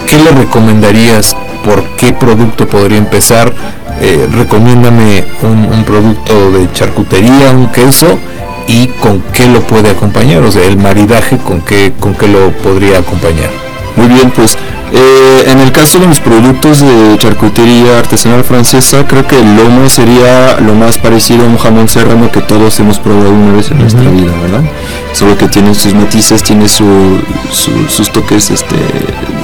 ¿qué le recomendarías? ¿Por qué producto podría empezar? Recomiéndame un producto de charcutería, un queso, y con qué lo puede acompañar, o sea, el maridaje con qué lo podría acompañar. Muy bien, pues en el caso de los productos de charcutería artesanal francesa, creo que el lomo sería lo más parecido a un jamón serrano que todos hemos probado una vez en nuestra vida, ¿verdad? Solo que tiene sus matices, tiene sus toques